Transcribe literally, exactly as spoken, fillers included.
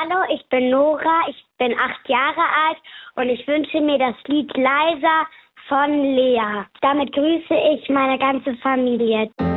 Hallo, ich bin Nora, ich bin acht Jahre alt und ich wünsche mir das Lied Leiser von Lea. Damit grüße ich meine ganze Familie.